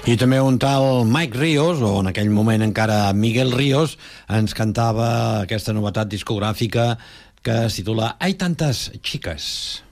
I també un tal Mike Ríos, o en aquell moment encara Miguel Ríos, ens cantava aquesta novetat discogràfica que es titula Hay tantas chicas.